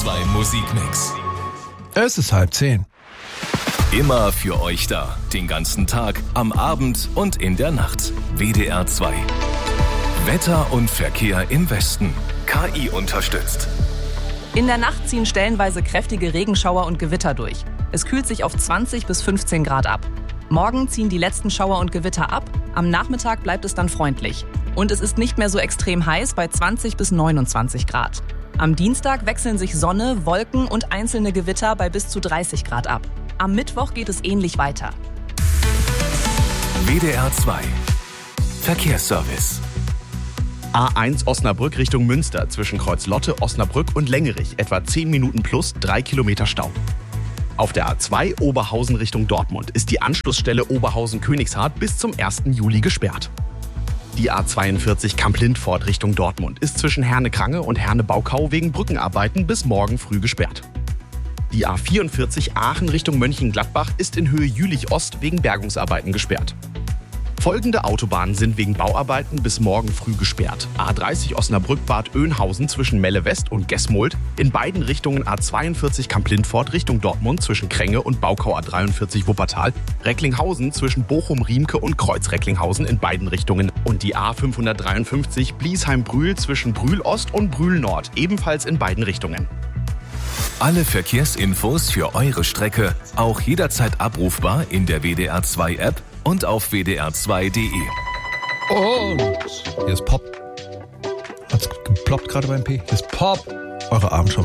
2 Musikmix. Es ist 9:30. Immer für euch da. Den ganzen Tag, am Abend und in der Nacht. WDR 2. Wetter und Verkehr im Westen. KI unterstützt. In der Nacht ziehen stellenweise kräftige Regenschauer und Gewitter durch. Es kühlt sich auf 20 bis 15 Grad ab. Morgen ziehen die letzten Schauer und Gewitter ab. Am Nachmittag bleibt es dann freundlich. Und es ist nicht mehr so extrem heiß bei 20 bis 29 Grad. Am Dienstag wechseln sich Sonne, Wolken und einzelne Gewitter bei bis zu 30 Grad ab. Am Mittwoch geht es ähnlich weiter. WDR 2. Verkehrsservice. A1 Osnabrück Richtung Münster zwischen Kreuzlotte, Osnabrück und Längerich. Etwa 10 Minuten plus 3 Kilometer Stau. Auf der A2 Oberhausen Richtung Dortmund ist die Anschlussstelle Oberhausen-Königshardt bis zum 1. Juli gesperrt. Die A42 Kamp-Lindfort Richtung Dortmund ist zwischen Herne-Krange und Herne-Baukau wegen Brückenarbeiten bis morgen früh gesperrt. Die A44 Aachen Richtung Mönchengladbach ist in Höhe Jülich-Ost wegen Bergungsarbeiten gesperrt. Folgende Autobahnen sind wegen Bauarbeiten bis morgen früh gesperrt. A30 Osnabrück-Bad Oeynhausen zwischen Melle-West und Gesmold. In beiden Richtungen A42 Kamp-Lindfort Richtung Dortmund zwischen Kränge und Baukau A43 Wuppertal. Recklinghausen zwischen Bochum-Riemke und Kreuz-Recklinghausen in beiden Richtungen. Und die A553 Bliesheim-Brühl zwischen Brühl-Ost und Brühl-Nord, ebenfalls in beiden Richtungen. Alle Verkehrsinfos für eure Strecke auch jederzeit abrufbar in der WDR 2 App und auf wdr2.de. Und hier ist Pop. Hat's geploppt gerade beim P? Hier ist Pop. Eure Abendschau.